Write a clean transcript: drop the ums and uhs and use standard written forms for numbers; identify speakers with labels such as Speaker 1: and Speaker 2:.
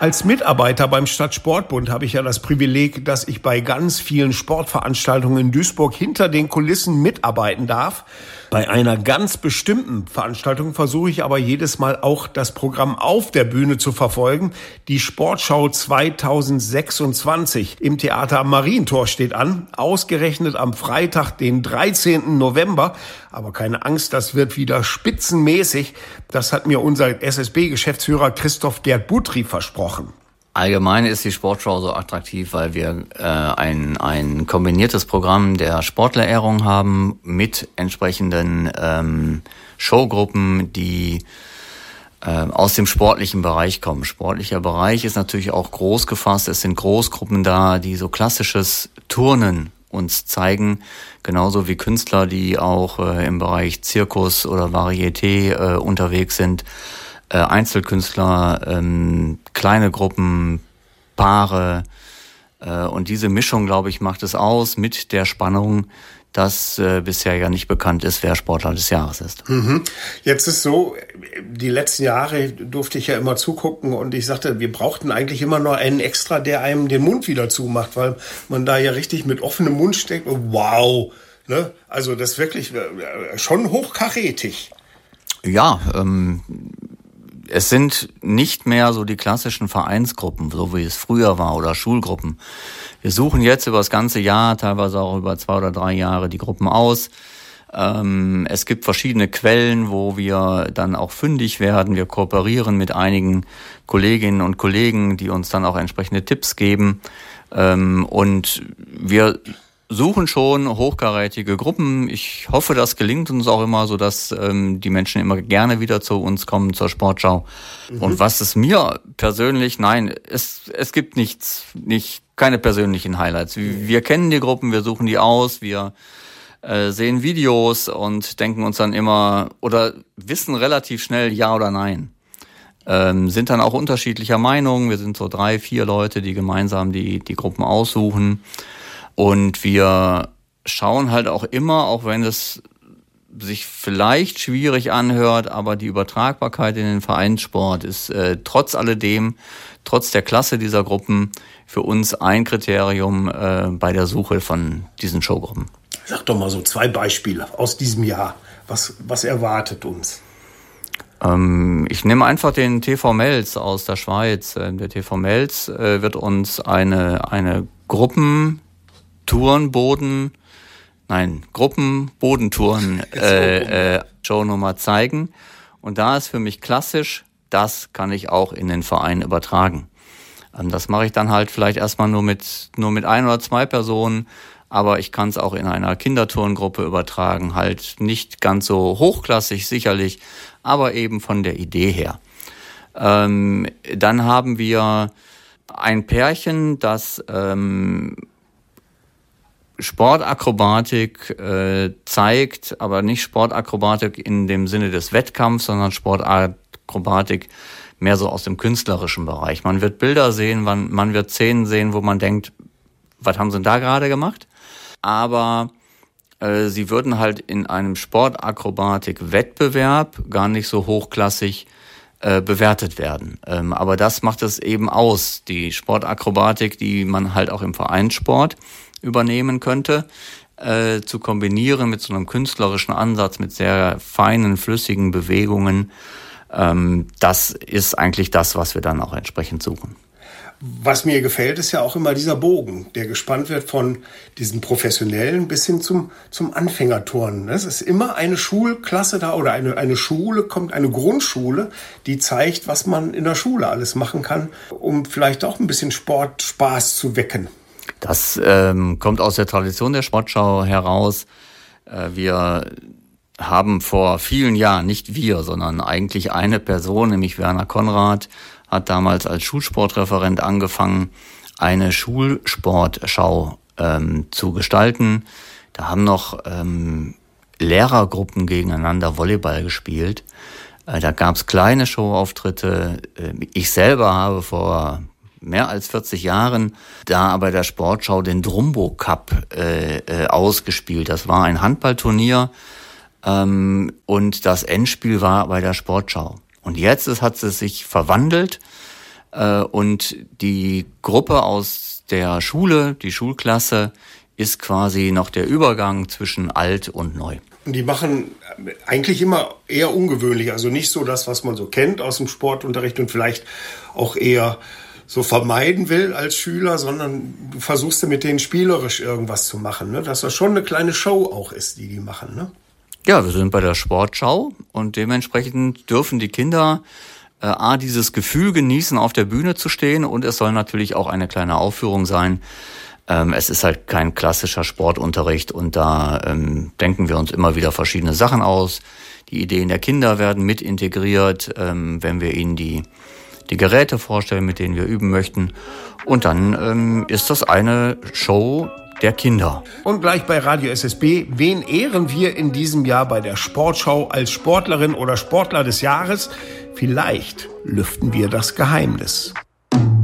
Speaker 1: Als Mitarbeiter beim Stadtsportbund habe ich ja das Privileg, dass ich bei ganz vielen Sportveranstaltungen in Duisburg hinter den Kulissen mitarbeiten darf. Bei einer ganz bestimmten Veranstaltung versuche ich aber jedes Mal auch das Programm auf der Bühne zu verfolgen. Die Sportschau 2026 im Theater am Marientor steht an, ausgerechnet am Freitag, den 13. November. Aber keine Angst, das wird wieder spitzenmäßig. Das hat mir unser SSB-Geschäftsführer Christoph Gerd Butri versprochen.
Speaker 2: Allgemein ist die Sportschau so attraktiv, weil wir ein kombiniertes Programm der Sportlerehrung haben mit entsprechenden Showgruppen, die aus dem sportlichen Bereich kommen. Sportlicher Bereich ist natürlich auch groß gefasst. Es sind Großgruppen da, die so klassisches Turnen uns zeigen, genauso wie Künstler, die auch im Bereich Zirkus oder Varieté unterwegs sind. Einzelkünstler, kleine Gruppen, Paare und diese Mischung, glaube ich, macht es aus mit der Spannung, dass bisher ja nicht bekannt ist, wer Sportler des Jahres ist.
Speaker 1: Mhm. Jetzt ist so, die letzten Jahre durfte ich ja immer zugucken und ich sagte, wir brauchten eigentlich immer noch einen Extra, der einem den Mund wieder zumacht, weil man da ja richtig mit offenem Mund steckt und wow, ne? Also das ist wirklich schon hochkarätig.
Speaker 2: Ja, es sind nicht mehr so die klassischen Vereinsgruppen, so wie es früher war, oder Schulgruppen. Wir suchen jetzt über das ganze Jahr, teilweise auch über 2 oder 3 Jahre die Gruppen aus. Es gibt verschiedene Quellen, wo wir dann auch fündig werden. Wir kooperieren mit einigen Kolleginnen und Kollegen, die uns dann auch entsprechende Tipps geben. Und wir suchen schon hochkarätige Gruppen. Ich hoffe, das gelingt uns auch immer, so dass die Menschen immer gerne wieder zu uns kommen zur Sportschau. Mhm. Und was es mir persönlich, es gibt keine persönlichen Highlights. Wir kennen die Gruppen, wir suchen die aus, wir sehen Videos und denken uns dann immer oder wissen relativ schnell ja oder nein. Sind dann auch unterschiedlicher Meinung. Wir sind so 3, 4 Leute, die gemeinsam die Gruppen aussuchen. Und wir schauen halt auch immer, auch wenn es sich vielleicht schwierig anhört, aber die Übertragbarkeit in den Vereinssport ist trotz alledem, trotz der Klasse dieser Gruppen, für uns ein Kriterium bei der Suche von diesen Showgruppen.
Speaker 1: Sag doch mal so 2 Beispiele aus diesem Jahr. Was erwartet uns?
Speaker 2: Ich nehme einfach den TV Mels aus der Schweiz. Der TV Mels wird uns eine Gruppenbodentouren-Shownummer zeigen. Und da ist für mich klassisch, das kann ich auch in den Verein übertragen. Das mache ich dann halt vielleicht erstmal nur mit 1 oder 2 Personen, aber ich kann es auch in einer Kinderturngruppe übertragen, halt nicht ganz so hochklassig sicherlich, aber eben von der Idee her. Dann haben wir ein Pärchen, das Sportakrobatik zeigt, aber nicht Sportakrobatik in dem Sinne des Wettkampfs, sondern Sportakrobatik mehr so aus dem künstlerischen Bereich. Man wird Bilder sehen, man wird Szenen sehen, wo man denkt, was haben sie denn da gerade gemacht? Aber sie würden halt in einem Sportakrobatik-Wettbewerb gar nicht so hochklassig bewertet werden. Aber das macht es eben aus, die Sportakrobatik, die man halt auch im Vereinssport übernehmen könnte, zu kombinieren mit so einem künstlerischen Ansatz, mit sehr feinen, flüssigen Bewegungen. Das ist eigentlich das, was wir dann auch entsprechend suchen.
Speaker 1: Was mir gefällt, ist ja auch immer dieser Bogen, der gespannt wird von diesen Professionellen bis hin zum Anfängerturnen. Es ist immer eine Schulklasse da oder eine Schule, kommt eine Grundschule, die zeigt, was man in der Schule alles machen kann, um vielleicht auch ein bisschen Sportspaß zu wecken.
Speaker 2: Das kommt aus der Tradition der Sportschau heraus. Wir haben vor vielen Jahren, nicht wir, sondern eigentlich eine Person, nämlich Werner Konrad, hat damals als Schulsportreferent angefangen, eine Schulsportschau zu gestalten. Da haben noch Lehrergruppen gegeneinander Volleyball gespielt. Da gab es kleine Showauftritte. Ich selber habe vor mehr als 40 Jahren da bei der Sportschau den Drumbo Cup ausgespielt. Das war ein Handballturnier und das Endspiel war bei der Sportschau. Und jetzt hat es sich verwandelt. Und die Gruppe aus der Schule, die Schulklasse, ist quasi noch der Übergang zwischen alt und neu.
Speaker 1: Und die machen eigentlich immer eher ungewöhnlich, also nicht so das, was man so kennt aus dem Sportunterricht und vielleicht auch eher so vermeiden will als Schüler, sondern du versuchst mit denen spielerisch irgendwas zu machen, ne? Dass das schon eine kleine Show auch ist, die machen, ne?
Speaker 2: Ja, wir sind bei der Sportschau und dementsprechend dürfen die Kinder dieses Gefühl genießen, auf der Bühne zu stehen, und es soll natürlich auch eine kleine Aufführung sein. Es ist halt kein klassischer Sportunterricht, und da denken wir uns immer wieder verschiedene Sachen aus. Die Ideen der Kinder werden mit integriert, wenn wir ihnen die Geräte vorstellen, mit denen wir üben möchten. Und dann ist das eine Show der Kinder.
Speaker 1: Und gleich bei Radio SSB, wen ehren wir in diesem Jahr bei der Sportschau als Sportlerin oder Sportler des Jahres? Vielleicht lüften wir das Geheimnis.